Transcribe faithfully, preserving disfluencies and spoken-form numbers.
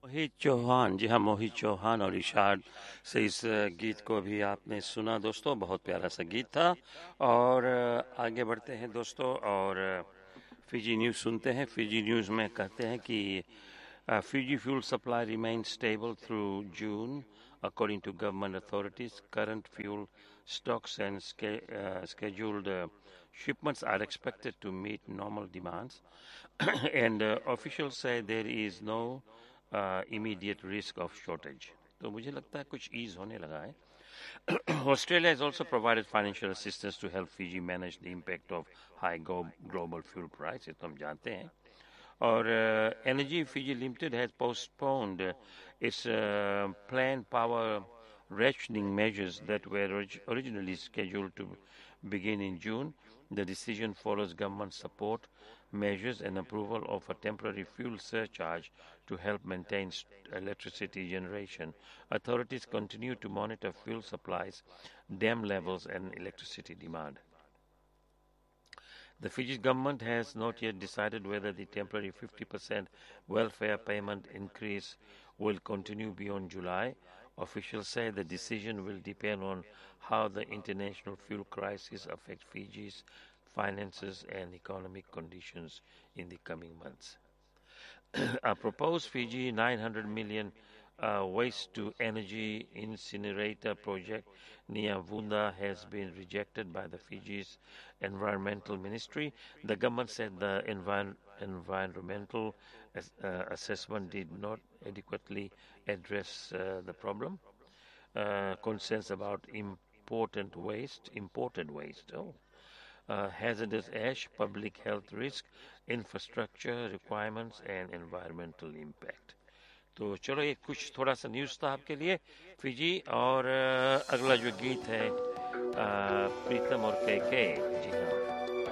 मोहित चौहान, जी हाँ, मोहित चौहान और इरशाद से इस अ, गीत को भी आपने सुना दोस्तों। बहुत प्यारा सा गीत था। और अ, आगे बढ़ते हैं दोस्तों और अ, फिजी न्यूज़ सुनते हैं। फिजी न्यूज़ में कहते हैं कि uh, Fiji fuel supply remains stable through June, according to government authorities. Current fuel stocks and ske- uh, scheduled uh, shipments are expected to meet normal demands, and uh, officials say there is no uh, immediate risk of shortage. तो मुझे लगता है कुछ ease होने लगा है. Australia has also provided financial assistance to help Fiji manage the impact of high go- global fuel price. ये तो हम जानते हैं. Or uh, Energy Fiji Limited has postponed uh, its uh, planned power rationing measures that were orig- originally scheduled to begin in June. The decision follows government support measures and approval of a temporary fuel surcharge to help maintain electricity generation. Authorities continue to monitor fuel supplies, dam levels, and electricity demand. The Fiji government has not yet decided whether the temporary fifty percent welfare payment increase will continue beyond July. Officials say the decision will depend on how the international fuel crisis affects Fiji's finances and economic conditions in the coming months. A proposed Fiji nine hundred million uh, waste to energy incinerator project near Vunda has been rejected by the Fiji's environmental ministry. The government said the envir- environmental as, uh, assessment did not adequately address uh, the problem. Uh, concerns about important waste, imported waste. Oh, uh, hazardous ash, public health risk, infrastructure requirements and environmental impact. तो चलो ये कुछ थोड़ा सा news था आपके लिए Fiji और अ, अगला जो गीत है अ, प्रीतम और के के जी हाँ